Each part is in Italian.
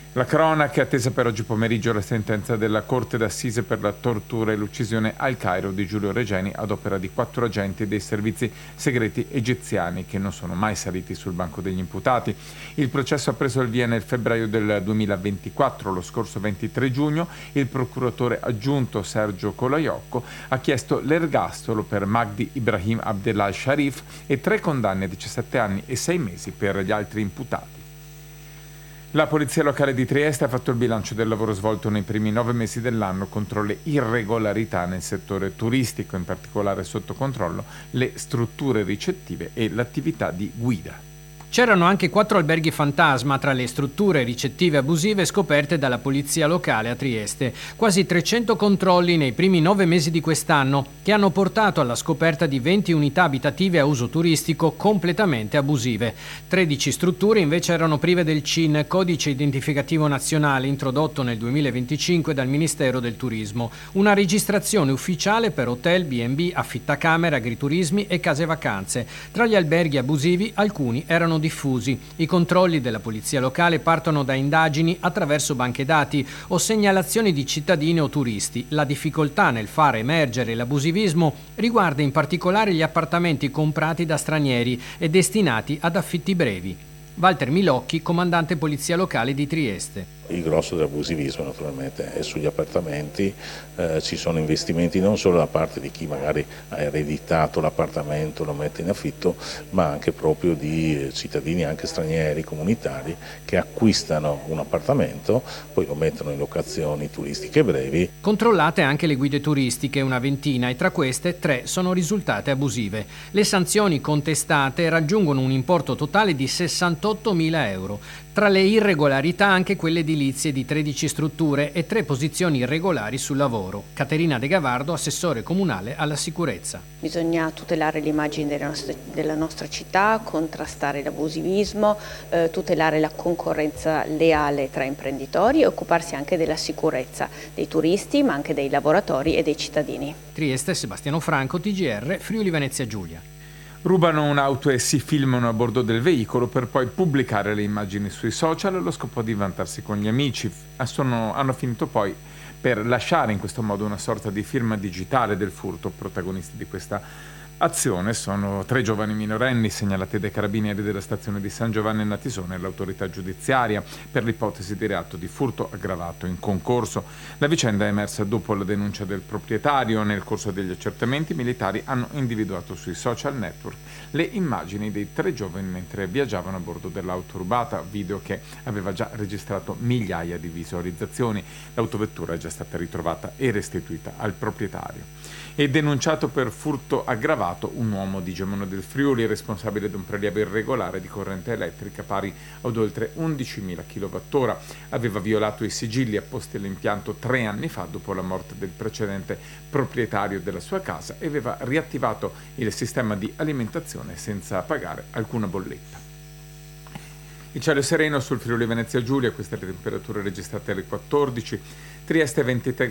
La cronaca è attesa per oggi pomeriggio la sentenza della Corte d'Assise per la tortura e l'uccisione al Cairo di Giulio Regeni ad opera di 4 agenti dei servizi segreti egiziani che non sono mai saliti sul banco degli imputati. Il processo ha preso il via nel febbraio del 2024. Lo scorso 23 giugno il procuratore aggiunto Sergio Colaiocco ha chiesto l'ergastolo per Magdi Ibrahim Abdelal Sharif e 3 condanne a 17 anni e 6 mesi per gli altri imputati. La Polizia Locale di Trieste ha fatto il bilancio del lavoro svolto nei primi 9 mesi dell'anno contro le irregolarità nel settore turistico, in particolare sotto controllo le strutture ricettive e l'attività di guida. C'erano anche 4 alberghi fantasma tra le strutture ricettive abusive scoperte dalla polizia locale a Trieste. Quasi 300 controlli nei primi 9 mesi di quest'anno, che hanno portato alla scoperta di 20 unità abitative a uso turistico completamente abusive. 13 strutture invece erano prive del CIN, codice identificativo nazionale, introdotto nel 2025 dal Ministero del Turismo. Una registrazione ufficiale per hotel, B&B, affittacamere, agriturismi e case vacanze. Tra gli alberghi abusivi alcuni erano diffusi. I controlli della polizia locale partono da indagini attraverso banche dati o segnalazioni di cittadini o turisti. La difficoltà nel far emergere l'abusivismo riguarda in particolare gli appartamenti comprati da stranieri e destinati ad affitti brevi. Walter Milocchi, comandante polizia locale di Trieste. Il grosso dell'abusivismo naturalmente è sugli appartamenti, ci sono investimenti non solo da parte di chi magari ha ereditato l'appartamento, lo mette in affitto, ma anche proprio di cittadini anche stranieri, comunitari, che acquistano un appartamento, poi lo mettono in locazioni turistiche brevi. Controllate anche le guide turistiche, una ventina, e tra queste 3 sono risultate abusive. Le sanzioni contestate raggiungono un importo totale di 68.000 euro. Tra le irregolarità anche quelle edilizie di 13 strutture e 3 posizioni irregolari sul lavoro. Caterina De Gavardo, assessore comunale alla sicurezza. Bisogna tutelare l'immagine della nostra città, contrastare l'abusivismo, tutelare la concorrenza leale tra imprenditori e occuparsi anche della sicurezza dei turisti, ma anche dei lavoratori e dei cittadini. Trieste, Sebastiano Franco, TGR, Friuli Venezia Giulia. Rubano un'auto e si filmano a bordo del veicolo per poi pubblicare le immagini sui social allo scopo di vantarsi con gli amici. Hanno finito poi per lasciare in questo modo una sorta di firma digitale del furto. Protagonisti di questa azione sono 3 giovani minorenni segnalati dai carabinieri della stazione di San Giovanni Natisone e l'autorità giudiziaria per l'ipotesi di reato di furto aggravato in concorso. La vicenda è emersa dopo la denuncia del proprietario. Nel corso degli accertamenti militari hanno individuato sui social network le immagini dei 3 giovani mentre viaggiavano a bordo dell'auto rubata, video che aveva già registrato migliaia di visualizzazioni. L'autovettura è già stata ritrovata e restituita al proprietario. E denunciato per furto aggravato un uomo di Gemona del Friuli, responsabile di un prelievo irregolare di corrente elettrica pari ad oltre 11.000 kWh. Aveva violato i sigilli apposti all'impianto 3 anni fa dopo la morte del precedente proprietario della sua casa e aveva riattivato il sistema di alimentazione senza pagare alcuna bolletta. Il cielo è sereno sul Friuli Venezia Giulia, queste le temperature registrate alle 14, Trieste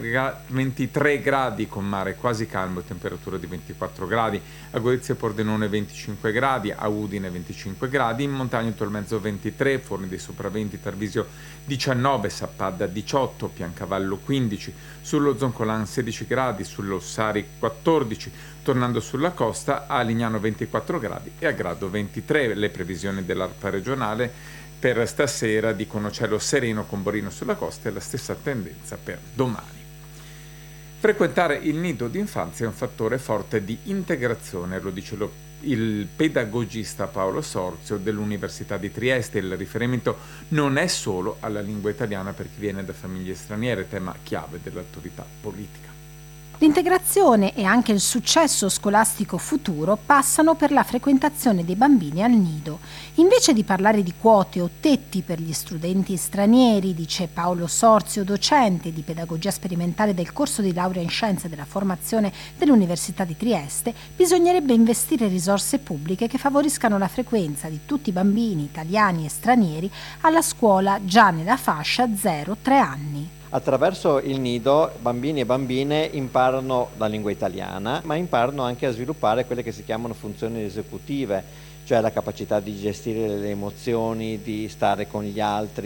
23 gradi con mare quasi calmo e temperatura di 24 gradi, a Gorizia e Pordenone 25 gradi, a Udine 25 gradi, in montagna Tolmezzo 23, Forni dei Sopraventi, Tarvisio 19, Sappada 18, Piancavallo 15, sullo Zoncolan 16 gradi, sull'Ossari 14, tornando sulla costa a Lignano 24 gradi e a Grado 23. Le previsioni dell'ARPA regionale per stasera dicono cielo sereno con Borino sulla costa e la stessa tendenza per domani. Frequentare il nido d'infanzia è un fattore forte di integrazione, lo dice il pedagogista Paolo Sorzio dell'Università di Trieste. Il riferimento non è solo alla lingua italiana per chi viene da famiglie straniere, tema chiave dell'autorità politica. L'integrazione e anche il successo scolastico futuro passano per la frequentazione dei bambini al nido. Invece di parlare di quote o tetti per gli studenti stranieri, dice Paolo Sorzio, docente di pedagogia sperimentale del corso di laurea in scienze della formazione dell'Università di Trieste, bisognerebbe investire risorse pubbliche che favoriscano la frequenza di tutti i bambini italiani e stranieri alla scuola già nella fascia 0-3 anni. Attraverso il nido bambini e bambine imparano la lingua italiana, ma imparano anche a sviluppare quelle che si chiamano funzioni esecutive, cioè la capacità di gestire le emozioni, di stare con gli altri.